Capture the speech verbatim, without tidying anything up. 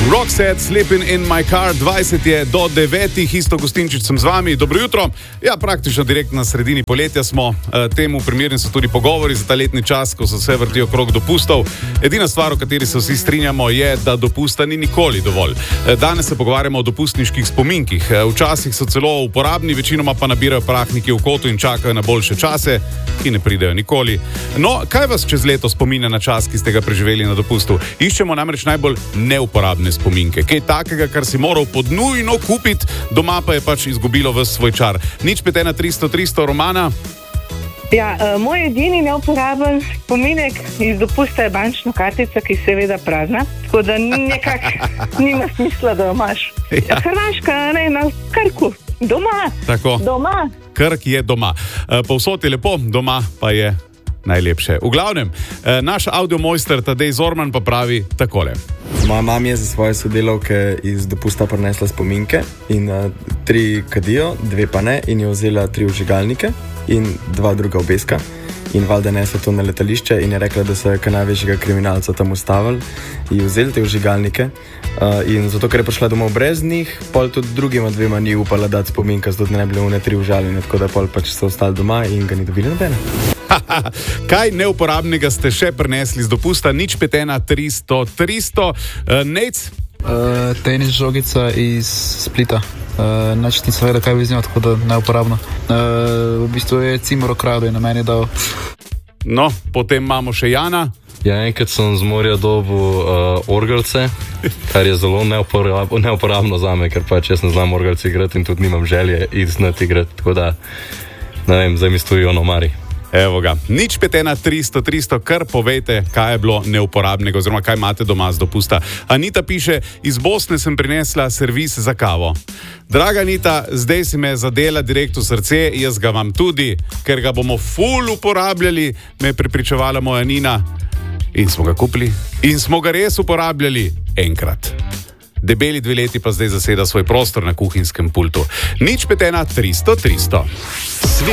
Roxette, Sleeping in my car, dvajset je do devetih, isto Gostinčič sem z vami, dobro jutro. Ja, praktično direkt na sredini poletja smo, e, temu primerni so tudi pogovori za ta letni čas, ko se vse vrti okrog dopustov. Edina stvar, o kateri se vsi strinjamo, je, da dopusta ni nikoli dovolj. E, danes se pogovarjamo o dopustniških spominkih. E, včasih so celo uporabni, večinoma pa nabirajo prahniki v kotu in čakajo na boljše čase, ki ne pridejo nikoli. No, kaj vas čez leto spominja na čas, ki ste ga preživeli na dopustu? Iščemo namreč najbolj neuporabne spominke. Kaj takega, kar si moral podnujno kupiti, doma pa je pač izgubilo ves svoj čar. Nič pet ena tristo tristo, Romana? Ja, uh, moj edini neuporaben spominek iz dopusta je bančna kartica, ki je seveda prazna, tako da nekako nima smisla, da jo imaš. Ja. Hrvaška, ne, na Krku, doma, Tako. doma. Krk je doma. Uh, povsod je lepo, doma pa je najlepše. V glavnem, uh, naš audiomojster Tadej Zorman pa pravi takole. Moja mama je za svoje sodelavke iz dopusta prinesla spominke in uh, tri kadijo, dve pa ne, in je vzela tri vžigalnike in dva druga obeska. In valjda nesla to na letališče in je rekla, da so je največjega kriminalca tam ustavili in vzeli te vžigalnike. Uh, in zato, ker je prišla domov brez njih, pol tudi drugima dvema ni upala dati spominka, zato da ne bi bile une tri užaljene, tako da pol pač so ostali doma in ga ni dobili nobene. Kaj neuporabnega ste še prinesli z dopusta? Nič pet ena tristo tristo. Uh, Nec? Uh, tenis žogica iz Splita. Uh, Nač nisem vedel, kaj bi z njo, tako da neuporabno. Uh, v bistvu je Cimor okradel in na meni dal. No, potem imamo še Jana. Ja, enkrat sem z morja dobil uh, orgelce, kar je zelo neuporab, neuporabno za me, ker pač jaz ne znam orgelce igrati in tudi nimam želje iti znati igrati, tako da, ne vem, zdaj mi stojijo na omari. Evo ga, nič pet ena tristo tristo, kar povejte, kaj je bilo neuporabnega oziroma kaj imate doma z dopusta. Anita piše, iz Bosne sem prinesla servis za kavo. Draga Anita, zdaj si me zadela direkt v srce, jaz ga vam tudi, ker ga bomo ful uporabljali, me je prepričevala moja Nina. In smo ga kupili in smo ga res uporabljali enkrat. Debeli dve leti pa zdaj zaseda svoj prostor na kuhinjskem pultu. Nič pet ena tristo tristo.